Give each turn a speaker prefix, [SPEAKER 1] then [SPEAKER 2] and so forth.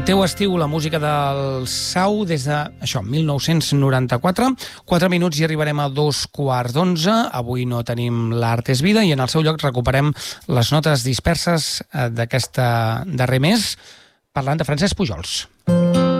[SPEAKER 1] El teu estiu, la música del Sau, des de, 1994. 4 minuts i arribarem a 2:15. Avui no tenim l'Art és vida i en el seu lloc recuperem les notes disperses d'aquesta darrer mes, parlant de Francesc Pujols.